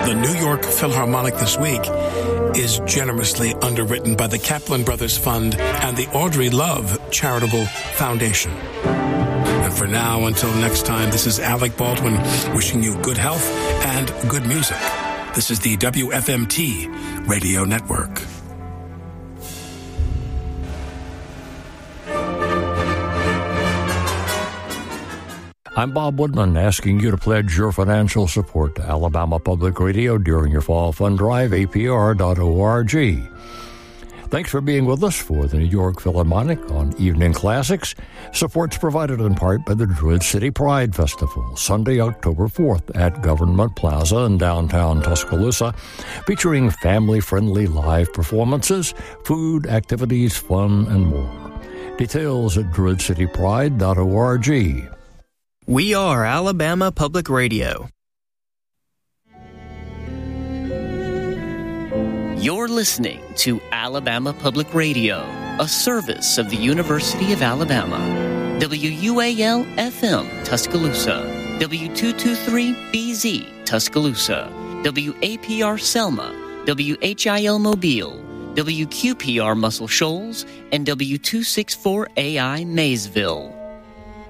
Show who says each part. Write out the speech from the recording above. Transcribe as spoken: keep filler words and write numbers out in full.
Speaker 1: The New York Philharmonic this week is generously underwritten by the Kaplan Brothers Fund and the Audrey Love Charitable Foundation. And for now, until next time, this is Alec Baldwin wishing you good health and good music. This is the W F M T Radio Network.
Speaker 2: I'm Bob Woodman, asking you to pledge your financial support to Alabama Public Radio during your fall fund drive, A P R dot org. Thanks for being with us for the New York Philharmonic on Evening Classics. Support's provided in part by the Druid City Pride Festival, Sunday, October fourth at Government Plaza in downtown Tuscaloosa, featuring family-friendly live performances, food, activities, fun, and more. Details at druid city pride dot org.
Speaker 3: We are Alabama Public Radio. You're listening to Alabama Public Radio, a service of the University of Alabama. W U A L F M Tuscaloosa, W two twenty-three B Z Tuscaloosa, W A P R Selma, W H I L Mobile, W Q P R Muscle Shoals, and W two sixty-four A I Maysville.